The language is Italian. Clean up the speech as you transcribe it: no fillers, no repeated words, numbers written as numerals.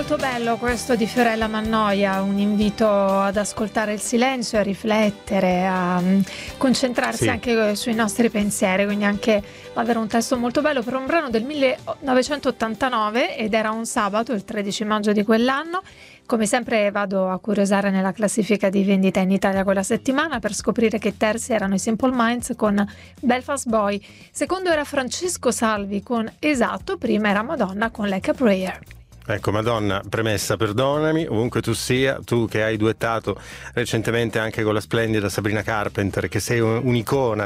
molto bello questo di Fiorella Mannoia, un invito ad ascoltare il silenzio, a riflettere, a concentrarsi anche sui nostri pensieri, quindi anche avere un testo molto bello per un brano del 1989 ed era un sabato, il 13 maggio di quell'anno. Come sempre vado a curiosare nella classifica di vendita in Italia quella settimana per scoprire che terzi erano i Simple Minds con Belfast Boy, secondo era Francesco Salvi con Esatto, prima era Madonna con Like a Prayer. Ecco, Madonna, premessa, perdonami, ovunque tu sia, tu che hai duettato recentemente anche con la splendida Sabrina Carpenter, che sei un'icona